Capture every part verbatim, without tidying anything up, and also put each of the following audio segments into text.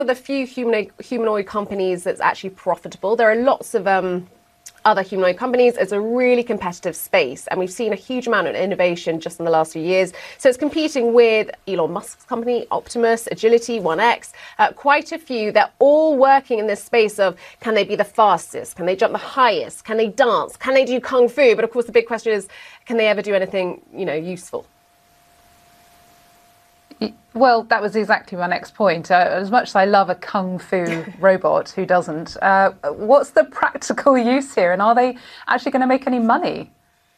the few humanoid, humanoid companies that's actually profitable. There are lots of um, other humanoid companies. It's a really competitive space, and we've seen a huge amount of innovation just in the last few years. So it's competing with Elon Musk's company, Optimus, Agility, one X, uh, quite a few. They're all working in this space of, can they be the fastest? Can they jump the highest? Can they dance? Can they do kung fu? But of course, the big question is, can they ever do anything, you know, useful? Well, that was exactly my next point. Uh, as much as I love a kung fu robot, who doesn't? Uh, what's the practical use here, and are they actually going to make any money?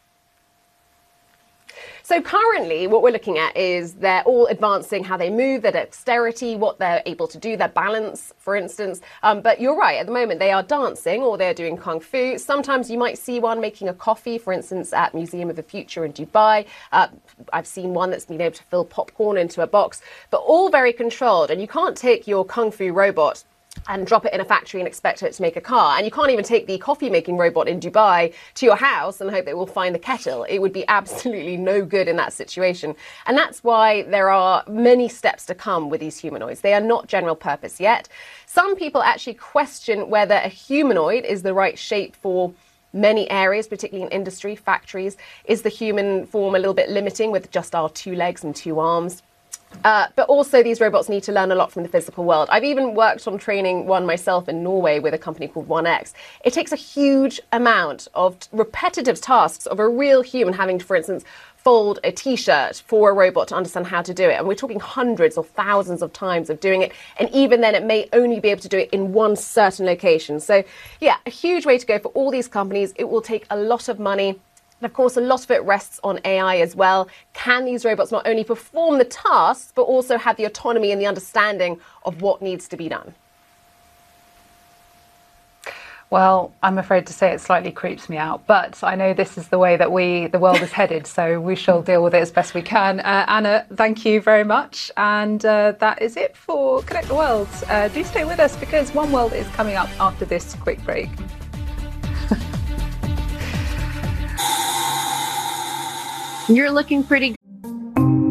So currently what we're looking at is they're all advancing how they move, their dexterity, what they're able to do, their balance, for instance. Um, but you're right, at the moment they are dancing or they're doing kung fu. Sometimes you might see one making a coffee, for instance, at Museum of the Future in Dubai. Uh, I've seen one that's been able to fill popcorn into a box, but all very controlled. And you can't take your kung fu robot and drop it in a factory and expect it to make a car. And you can't even take the coffee making robot in Dubai to your house and hope it will find the kettle. It would be absolutely no good in that situation. And that's why there are many steps to come with these humanoids. They are not general purpose yet. Some people actually question whether a humanoid is the right shape for many areas, particularly in industry, factories. Is the human form a little bit limiting with just our two legs and two arms? Uh, but also these robots need to learn a lot from the physical world. I've even worked on training one myself in Norway with a company called one X. It takes a huge amount of repetitive tasks of a real human having to, for instance, fold a t-shirt for a robot to understand how to do it. And we're talking hundreds or thousands of times of doing it. And even then it may only be able to do it in one certain location. So yeah, a huge way to go for all these companies. It will take a lot of money. And of course, a lot of it rests on A I as well. Can these robots not only perform the tasks, but also have the autonomy and the understanding of what needs to be done? Well, I'm afraid to say it slightly creeps me out, but I know this is the way that we, the world is headed, so we shall deal with it as best we can. Uh, Anna, thank you very much. And uh, that is it for Connect the World. Uh, do stay with us because One World is coming up after this quick break. You're looking pretty